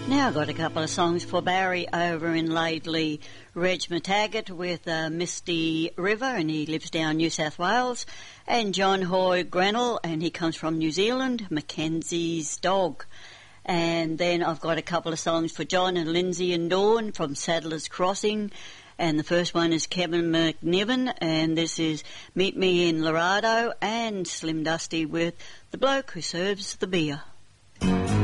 Now I've got a couple of songs for Barry over in Laidley. Reg McTaggart with Misty River, and he lives down New South Wales. And John Hoy Grenell, and he comes from New Zealand, Mackenzie's Dog. And then I've got a couple of songs for John and Lindsay and Dawn from Saddler's Crossing. And the first one is Kevin McNiven, and this is Meet Me in Laredo, and Slim Dusty with The Bloke Who Serves the Beer.